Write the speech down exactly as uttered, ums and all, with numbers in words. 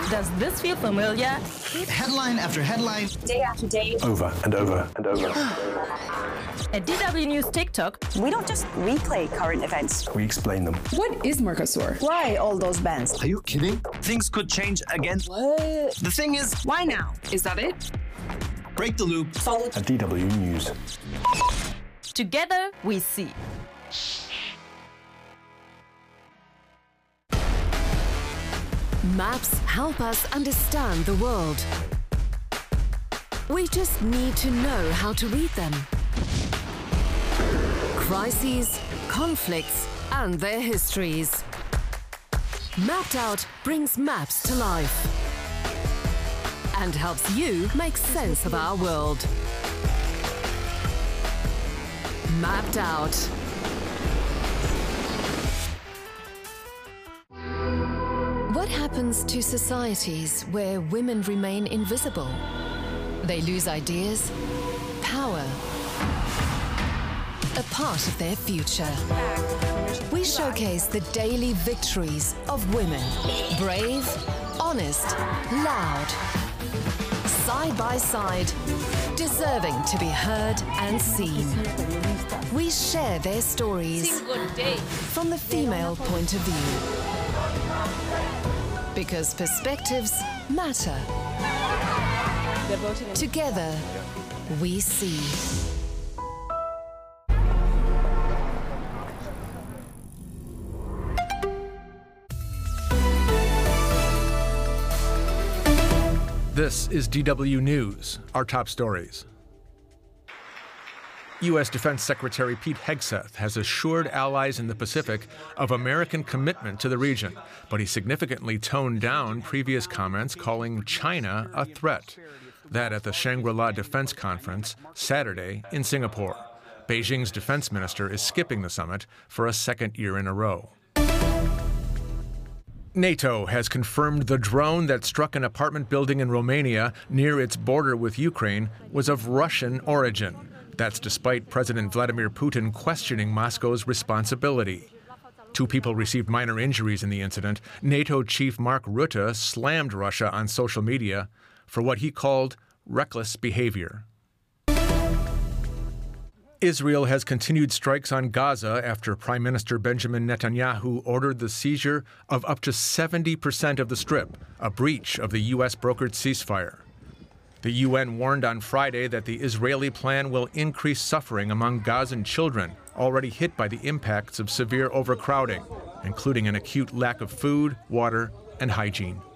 Does this feel familiar? Headline after headline. Day after day. Over and over and over. At D W News TikTok, We don't just replay current events. We explain them. What is Mercosur? Why all those bans? Are you kidding? Things could change again. What? The thing is, Why now? Is that it? break the loop. Follow. At D W News. together we see. Maps help us understand the world. We just need to know how to read them. Crises, conflicts, and their histories. Mapped Out brings maps to life and helps you make sense of our world. Mapped Out. What happens to societies where women remain invisible? They lose ideas, power, a part of their future. We showcase the daily victories of women. Brave, honest, loud. Side by side, deserving to be heard and seen. We share their stories from the female point of view. Because perspectives matter. Together, we see. This is D W News, our top stories. U S Defense Secretary Pete Hegseth has assured allies in the Pacific of American commitment to the region, but he significantly toned down previous comments calling China a threat. That at the Shangri-La Defense Conference Saturday in Singapore. Beijing's defense minister is skipping the summit for a second year in a row. NATO has confirmed the drone that struck an apartment building in Romania near its border with Ukraine was of Russian origin. That's despite President Vladimir Putin questioning Moscow's responsibility. Two people received minor injuries in the incident. NATO chief Mark Rutte slammed Russia on social media for what he called reckless behavior. Israel has continued strikes on Gaza after Prime Minister Benjamin Netanyahu ordered the seizure of up to seventy percent of the Strip, a breach of the U S brokered ceasefire. The U N warned on Friday that the Israeli plan will increase suffering among Gazan children already hit by the impacts of severe overcrowding, including an acute lack of food, water, and hygiene.